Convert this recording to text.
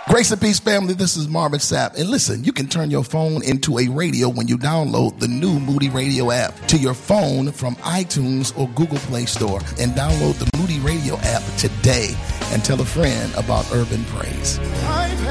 Grace and peace, family. This is Marvin Sapp. And listen, you can turn your phone into a radio when you download the new Moody Radio app to your phone from iTunes or Google Play Store. And download the Moody Radio app today and tell a friend about Urban Praise.